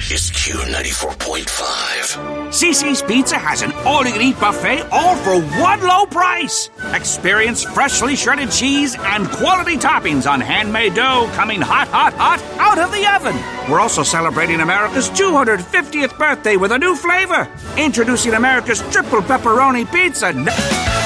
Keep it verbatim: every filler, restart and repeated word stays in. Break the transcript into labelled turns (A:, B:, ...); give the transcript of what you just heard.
A: is Q ninety-four point five.
B: Cece's Pizza has an all-you-can-eat buffet, all for one low price. Experience freshly shredded cheese and quality toppings on handmade dough coming hot, hot, hot out of the oven. We're also celebrating America's two hundred fiftieth birthday with a new flavor. Introducing America's triple pepperoni pizza.